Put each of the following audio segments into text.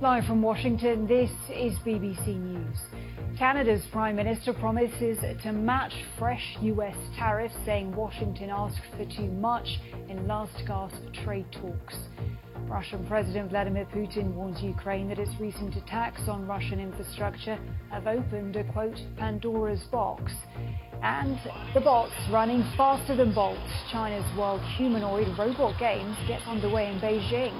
Live from Washington, this is BBC News. Canada's Prime Minister promises to match fresh US tariffs, saying Washington asked for too much in last-gasp trade talks. Russian President Vladimir Putin warns Ukraine that its recent attacks on Russian infrastructure have opened a, quote, Pandora's box. And the bots running faster than Bolt. China's World Humanoid Robot Games gets underway in Beijing.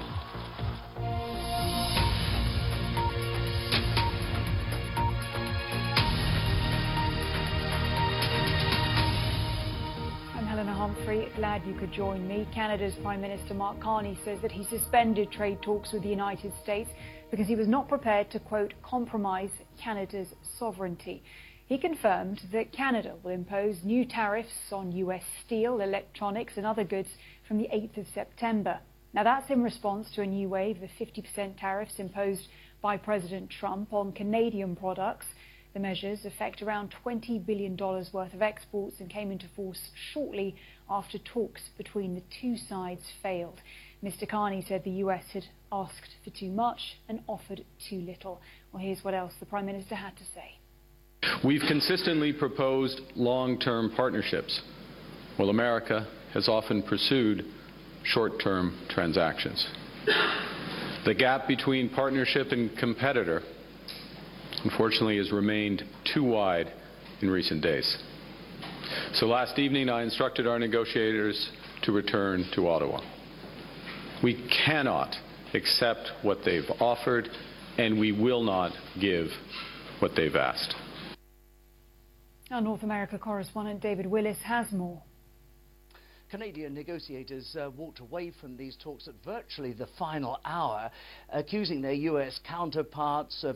Humphrey, glad you could join me. Canada's Prime Minister Mark Carney says that he suspended trade talks with the United States because he was not prepared to, quote, compromise Canada's sovereignty. He confirmed that Canada will impose new tariffs on US steel, electronics and other goods from the 8th of September. Now that's in response to a new wave of 50% tariffs imposed by President Trump on Canadian products. The measures affect around $20 billion worth of exports and came into force shortly after talks between the two sides failed. Mr. Carney said the US had asked for too much and offered too little. Well, here's what else the Prime Minister had to say. We've consistently proposed long-term partnerships, while America has often pursued short-term transactions. The gap between partnership and competitor unfortunately has remained too wide in recent days. So last evening I instructed our negotiators to return to Ottawa. We cannot accept what they've offered, and we will not give what they've asked. Our North America correspondent David Willis has more. Canadian negotiators walked away from these talks at virtually the final hour, accusing their US counterparts of